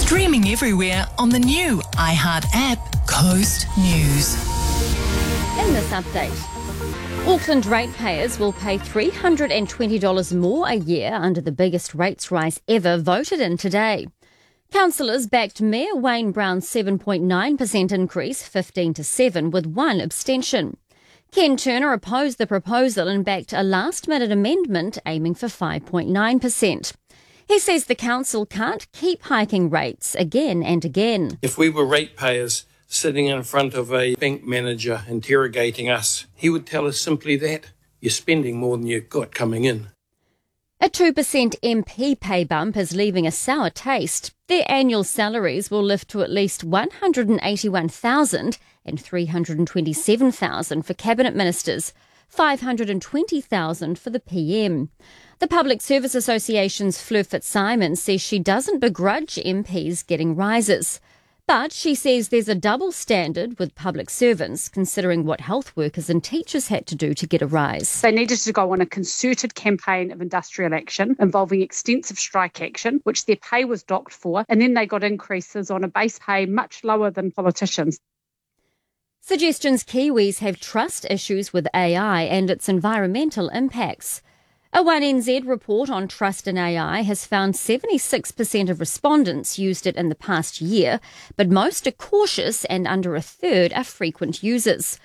Streaming everywhere on the new iHeart app, Coast News. In this update, Auckland ratepayers will pay $320 more a year under the biggest rates rise ever voted in today. Councillors backed Mayor Wayne Brown's 7.9% increase, 15 to 7, with one abstention. Ken Turner opposed the proposal and backed a last-minute amendment aiming for 5.9%. He says the council can't keep hiking rates again and again. If we were ratepayers sitting in front of a bank manager interrogating us, he would tell us simply that you're spending more than you've got coming in. A 2% MP pay bump is leaving a sour taste. Their annual salaries will lift to at least $181,000 and $327,000 for cabinet ministers, $520,000 for the PM. The Public Service Association's Fleur Fitzsimons says she doesn't begrudge MPs getting rises. But she says there's a double standard with public servants, considering what health workers and teachers had to do to get a rise. They needed to go on a concerted campaign of industrial action involving extensive strike action, which their pay was docked for, and then they got increases on a base pay much lower than politicians. Suggestions Kiwis have trust issues with AI and its environmental impacts. A 1NZ report on trust in AI has found 76% of respondents used it in the past year, but most are cautious and under a third are frequent users.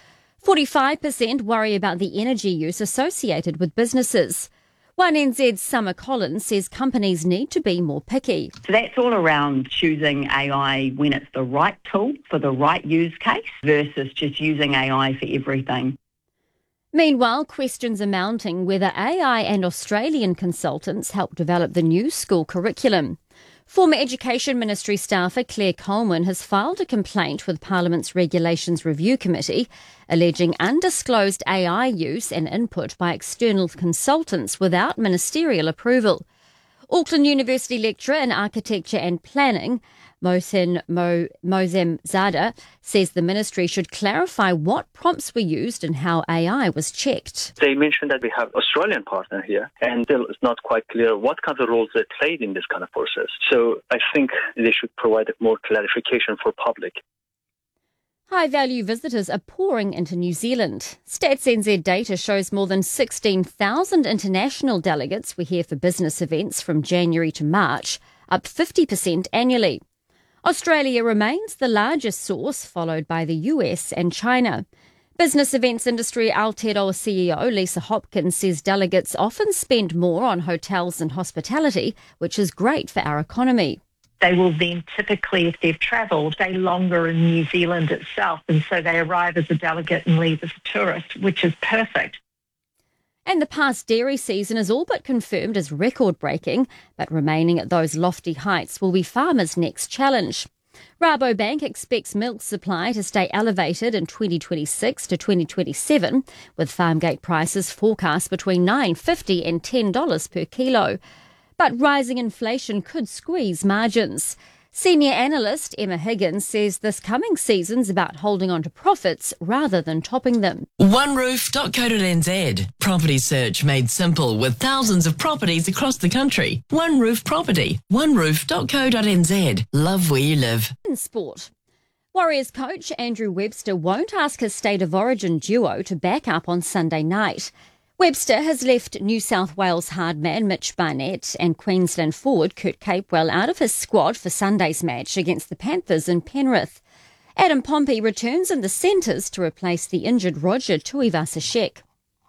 45% worry about the energy use associated with businesses. 1NZ's Summer Collins says companies need to be more picky. So that's all around choosing AI when it's the right tool for the right use case versus just using AI for everything. Meanwhile, questions are mounting whether AI and Australian consultants help develop the new school curriculum. Former Education Ministry staffer Claire Coleman has filed a complaint with Parliament's Regulations Review Committee, alleging undisclosed AI use and input by external consultants without ministerial approval. Auckland University lecturer in Architecture and Planning, Mohsen Mozemzada, says the ministry should clarify what prompts were used and how AI was checked. They mentioned that we have Australian partner here, and still it's not quite clear what kind of roles they played in this kind of process. So I think they should provide more clarification for public. High-value visitors are pouring into New Zealand. Stats NZ data shows more than 16,000 international delegates were here for business events from January to March, up 50% annually. Australia remains the largest source, followed by the US and China. Business events industry Aotearoa CEO Lisa Hopkins says delegates often spend more on hotels and hospitality, which is great for our economy. They will then typically, if they've travelled, stay longer in New Zealand itself, and so they arrive as a delegate and leave as a tourist, which is perfect. And the past dairy season is all but confirmed as record-breaking, but remaining at those lofty heights will be farmers' next challenge. Rabobank expects milk supply to stay elevated in 2026 to 2027, with farmgate prices forecast between $9.50 and $10 per kilo. But rising inflation could squeeze margins. Senior analyst Emma Higgins says this coming season's about holding on to profits rather than topping them. OneRoof.co.nz. Property search made simple with thousands of properties across the country. One Roof Property. OneRoof.co.nz. Love where you live. In sport, Warriors coach Andrew Webster won't ask his State of Origin duo to back up on Sunday night. Webster has left New South Wales hardman Mitch Barnett and Queensland forward Kurt Capewell out of his squad for Sunday's match against the Panthers in Penrith. Adam Pompey returns in the centres to replace the injured Roger Tuivasa-Sheck.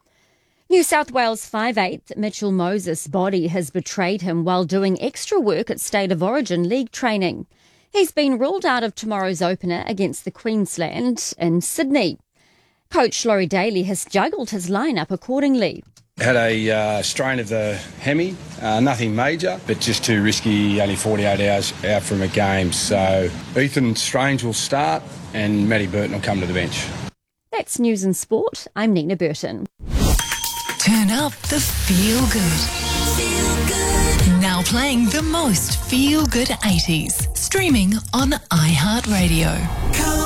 New South Wales 5'8" Mitchell Moses' body has betrayed him while doing extra work at State of Origin league training. He's been ruled out of tomorrow's opener against the Queensland in Sydney. Coach Laurie Daly has juggled his lineup accordingly. Had a strain of the hemi, nothing major, but just too risky, only 48 hours out from a game. So Ethan Strange will start and Matty Burton will come to the bench. That's News and Sport. I'm Nina Burton. Turn up the feel good. Now playing the most feel good 80s. Streaming on iHeartRadio.